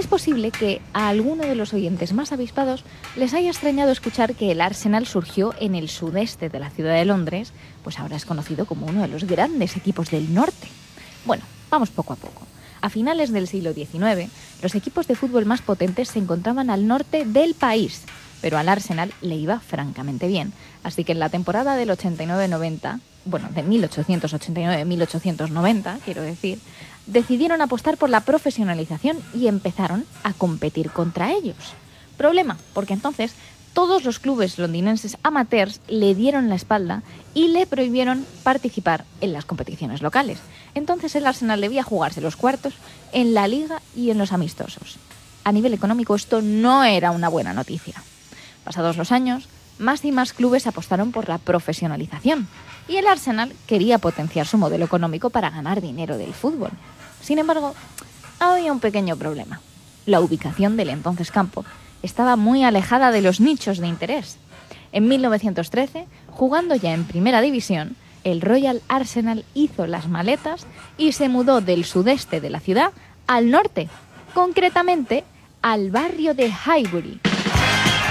posible que a alguno de los oyentes más avispados les haya extrañado escuchar que el Arsenal surgió en el sudeste de la ciudad de Londres, pues ahora es conocido como uno de los grandes equipos del norte. Bueno, vamos poco a poco. A finales del siglo XIX, los equipos de fútbol más potentes se encontraban al norte del país, pero al Arsenal le iba francamente bien. Así que en la temporada del 89-90, bueno, de 1889-1890, quiero decir, decidieron apostar por la profesionalización y empezaron a competir contra ellos. Problema, porque entonces todos los clubes londinenses amateurs le dieron la espalda y le prohibieron participar en las competiciones locales. Entonces el Arsenal debía jugarse los cuartos en la liga y en los amistosos. A nivel económico esto no era una buena noticia. Pasados los años, más y más clubes apostaron por la profesionalización y el Arsenal quería potenciar su modelo económico para ganar dinero del fútbol. Sin embargo, había un pequeño problema. La ubicación del entonces campo estaba muy alejada de los nichos de interés. En 1913, jugando ya en primera división, el Royal Arsenal hizo las maletas y se mudó del sudeste de la ciudad al norte, concretamente al barrio de Highbury.